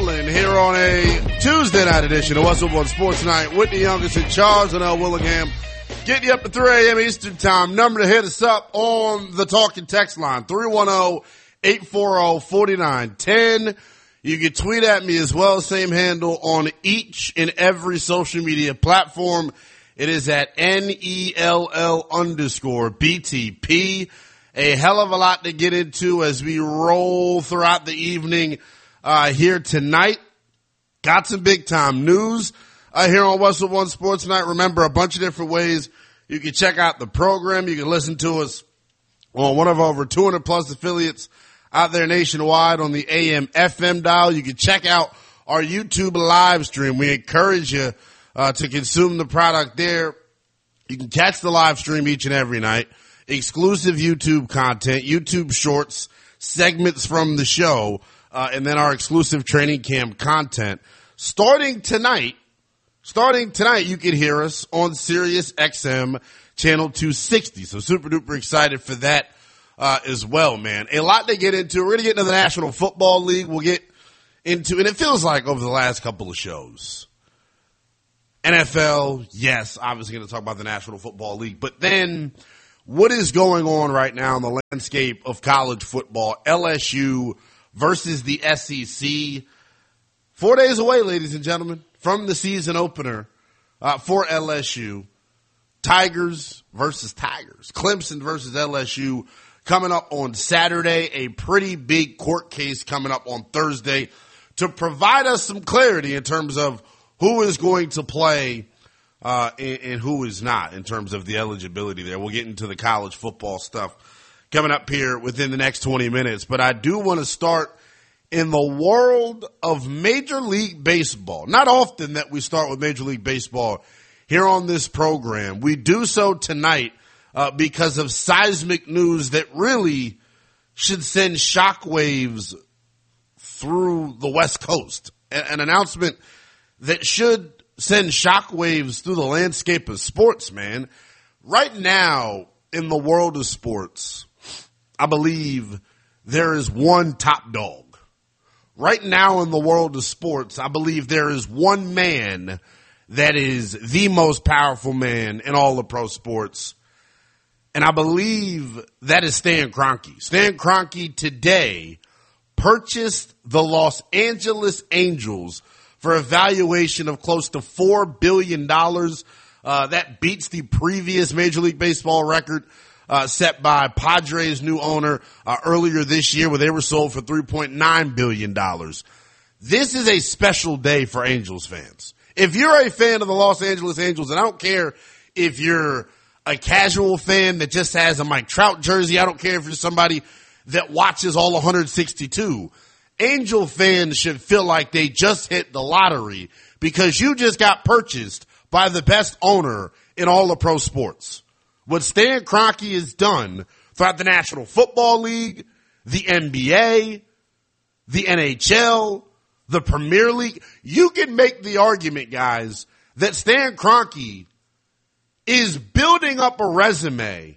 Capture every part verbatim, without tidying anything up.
rolling here on a Tuesday night edition of What's Up on Sports Night with the youngest in charge and L. Willingham. Getting you up to three a.m. Eastern Time. Number to hit us up on the talking text line, three one zero, eight four zero, four nine one zero. You can tweet at me as well, same handle on each and every social media platform. It is at N E L L underscore B T P. A hell of a lot to get into as we roll throughout the evening uh, here tonight. Got some big time news uh, here on What's Up on Sports Night. Remember, a bunch of different ways you can check out the program. You can listen to us on one of our over two hundred plus affiliates out there nationwide on the A M F M dial. You can check out our YouTube live stream. We encourage you uh, to consume the product there. You can catch the live stream each and every night. Exclusive YouTube content, YouTube shorts, segments from the show, uh, and then our exclusive training camp content. Starting tonight, starting tonight, you can hear us on Sirius X M channel two sixty. So super duper excited for that, uh, as well, man. A lot to get into. We're going to get into the National Football League. We'll get into, and it feels like over the last couple of shows, N F L, yes, obviously going to talk about the National Football League, but then what is going on right now in the landscape of college football? L S U versus the S E C. Four days away, ladies and gentlemen, from the season opener uh, for L S U. Tigers versus Tigers. Clemson versus L S U coming up on Saturday. A pretty big court case coming up on Thursday to provide us some clarity in terms of who is going to play Uh, and, and who is not in terms of the eligibility there. We'll get into the college football stuff coming up here within the next twenty minutes. But I do want to start in the world of Major League Baseball. Not often that we start with Major League Baseball here on this program. We do so tonight uh, because of seismic news that really should send shockwaves through the West Coast. An, an announcement that should send shockwaves through the landscape of sports, man. Right now, in the world of sports, I believe there is one top dog. Right now in the world of sports, I believe there is one man that is the most powerful man in all of pro sports. And I believe that is Stan Kroenke. Stan Kroenke today purchased the Los Angeles Angels for a valuation of close to four billion dollars. Uh, that beats the previous Major League Baseball record uh, set by Padres' new owner uh, earlier this year, where they were sold for three point nine billion dollars. This is a special day for Angels fans. If you're a fan of the Los Angeles Angels, and I don't care if you're a casual fan that just has a Mike Trout jersey, I don't care if you're somebody that watches all one hundred sixty-two, Angel fans should feel like they just hit the lottery because you just got purchased by the best owner in all of pro sports. What Stan Kroenke has done throughout the National Football League, the N B A, the N H L, the Premier League, you can make the argument, guys, that Stan Kroenke is building up a resume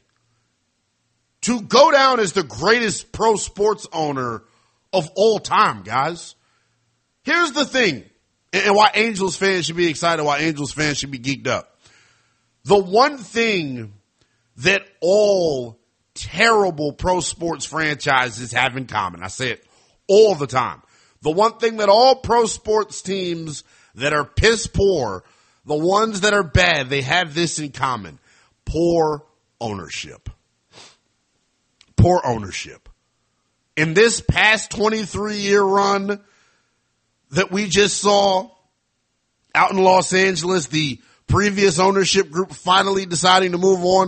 to go down as the greatest pro sports owner of all time, guys. Here's the thing, and why Angels fans should be excited, why Angels fans should be geeked up. The one thing that all terrible pro sports franchises have in common, I say it all the time, the one thing that all pro sports teams that are piss poor, the ones that are bad, they have this in common: poor ownership. Poor ownership. In this past twenty-three year run that we just saw out in Los Angeles, the previous ownership group finally deciding to move on,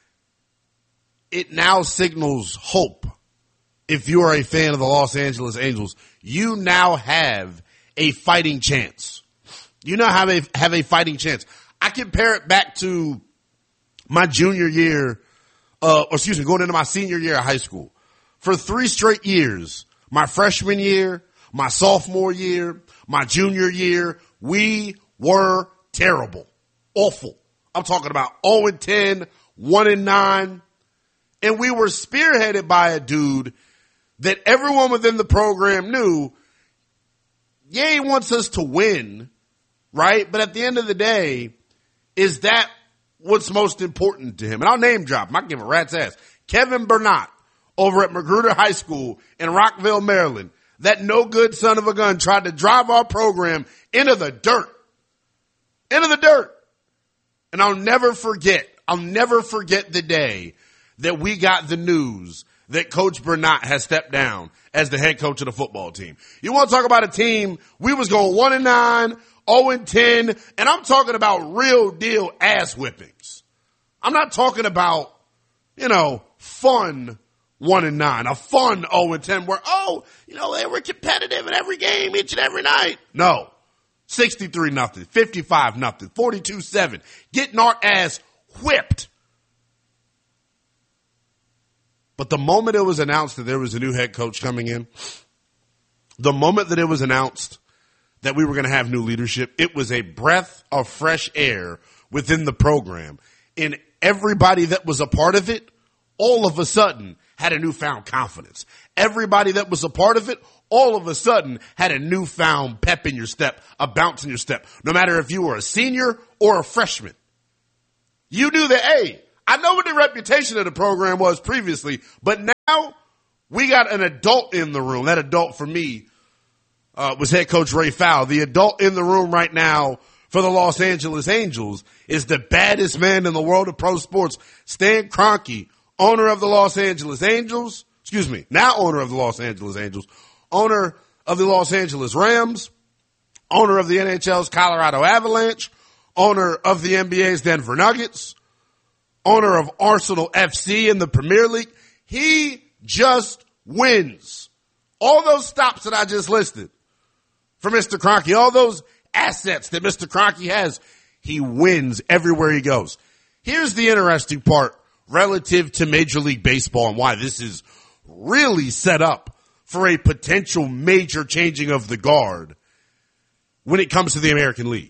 it now signals hope. If you are a fan of the Los Angeles Angels, you now have a fighting chance. You now have a, have a fighting chance. I compare it back to my junior year, uh, or excuse me, going into my senior year of high school. For three straight years, my freshman year, my sophomore year, my junior year, we were terrible. Awful. I'm talking about oh and ten, one and nine. And we were spearheaded by a dude that everyone within the program knew yeah, he wants us to win, right? But at the end of the day, is that what's most important to him? And I'll name drop him. I can give a rat's ass. Kevin Burnott over at Magruder High School in Rockville, Maryland. That no good son of a gun tried to drive our program into the dirt. Into the dirt. And I'll never forget, I'll never forget the day that we got the news that Coach Burnott has stepped down as the head coach of the football team. You want to talk about a team, we was going one and nine, oh and ten, and I'm talking about real deal ass whippings. I'm not talking about, you know, fun one and nine, a fun oh and ten where, oh, you know, they were competitive in every game, each and every night. No. sixty-three nothing, fifty-five nothing, forty-two seven, getting our ass whipped. But the moment it was announced that there was a new head coach coming in, the moment that it was announced that we were going to have new leadership, it was a breath of fresh air within the program. And everybody that was a part of it, all of a sudden, had a newfound confidence. Everybody that was a part of it, all of a sudden, had a newfound pep in your step, a bounce in your step, no matter if you were a senior or a freshman. You knew that, hey, I know what the reputation of the program was previously, but now we got an adult in the room. That adult for me uh, was head coach Ray Fowle. The adult in the room right now for the Los Angeles Angels is the baddest man in the world of pro sports, Stan Kroenke, owner of the Los Angeles Angels, excuse me, now owner of the Los Angeles Angels, owner of the Los Angeles Rams, owner of the N H L's Colorado Avalanche, owner of the N B A's Denver Nuggets, owner of Arsenal F C in the Premier League. He just wins. All those stops that I just listed for Mister Kroenke, all those assets that Mister Kroenke has, he wins everywhere he goes. Here's the interesting part relative to Major League Baseball and why this is really set up for a potential major changing of the guard when it comes to the American League.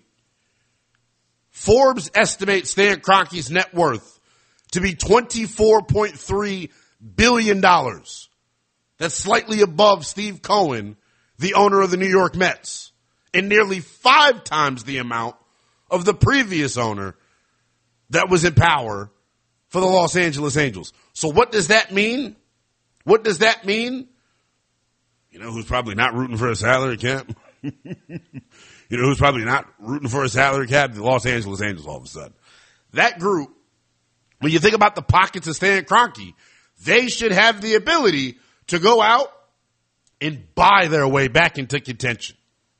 Forbes estimates Stan Kroenke's net worth to be twenty-four point three billion dollars. That's slightly above Steve Cohen, the owner of the New York Mets, and nearly five times the amount of the previous owner that was in power for the Los Angeles Angels. So what does that mean? What does that mean? You know who's probably not rooting for a salary cap? You know who's probably not rooting for a salary cap? The Los Angeles Angels all of a sudden. That group, when you think about the pockets of Stan Kroenke, they should have the ability to go out and buy their way back into contention.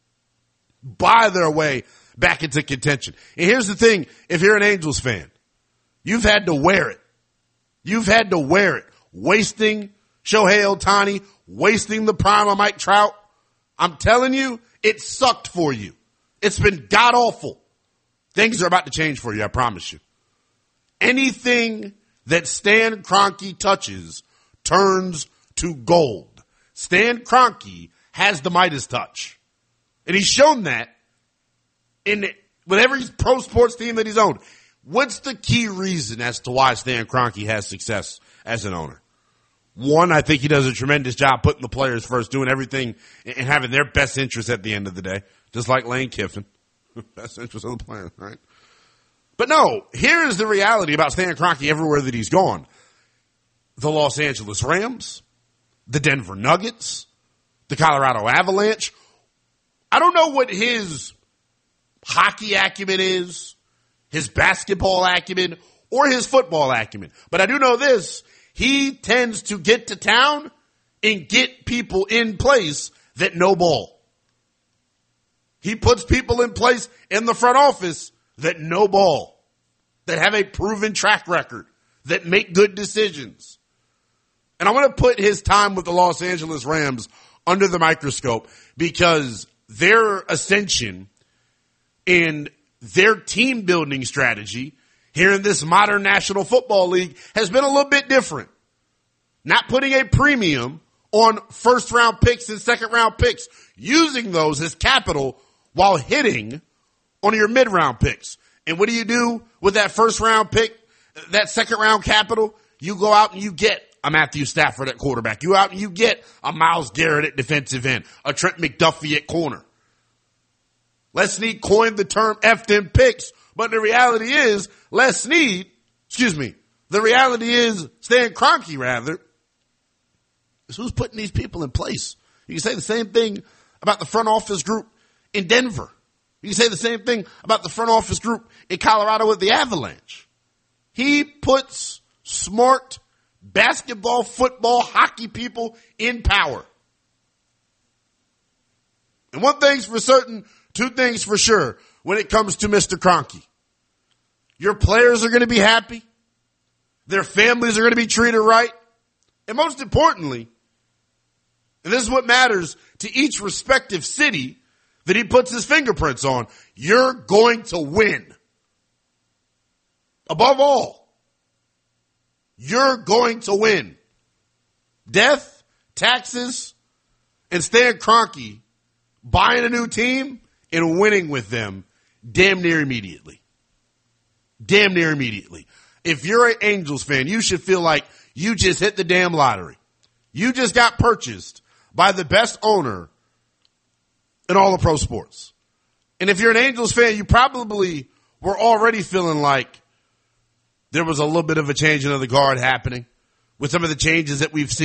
Buy their way back into contention. And here's the thing, if you're an Angels fan, you've had to wear it. You've had to wear it. Wasting Shohei Ohtani, wasting the prime of Mike Trout. I'm telling you, it sucked for you. It's been god-awful. Things are about to change for you, I promise you. Anything that Stan Kroenke touches turns to gold. Stan Kroenke has the Midas touch. And he's shown that in with every pro sports team that he's owned. What's the key reason as to why Stan Kroenke has success as an owner? One, I think he does a tremendous job putting the players first, doing everything and having their best interest at the end of the day, just like Lane Kiffin. Best interest of the players, right? But no, here is the reality about Stan Kroenke everywhere that he's gone. The Los Angeles Rams, the Denver Nuggets, the Colorado Avalanche. I don't know what his hockey acumen is, his basketball acumen, or his football acumen. But I do know this. He tends to get to town and get people in place that know ball. He puts people in place in the front office that know ball, that have a proven track record, that make good decisions. And I want to put his time with the Los Angeles Rams under the microscope because their ascension and their team building strategy here in this modern National Football League has been a little bit different. Not putting a premium on first round picks and second round picks, using those as capital while hitting on your mid round picks. And what do you do with that first round pick, that second round capital? You go out and you get a Matthew Stafford at quarterback. You go out and you get a Myles Garrett at defensive end, a Trent McDuffie at corner. Les Snead coined the term F them picks, but the reality is Les Snead, excuse me, the reality is Stan Kroenke rather, is who's putting these people in place. You can say the same thing about the front office group in Denver. You can say the same thing about the front office group in Colorado with the Avalanche. He puts smart basketball, football, hockey people in power. And one thing's for certain, two things for sure when it comes to Mister Kroenke. Your players are going to be happy. Their families are going to be treated right. And most importantly, and this is what matters to each respective city that he puts his fingerprints on, you're going to win. Above all, you're going to win. Death, taxes, and Stan Kroenke buying a new team and winning with them damn near immediately. Damn near immediately. If you're an Angels fan, you should feel like you just hit the damn lottery. You just got purchased by the best owner in all of pro sports. And if you're an Angels fan, you probably were already feeling like there was a little bit of a changing of the guard happening with some of the changes that we've seen.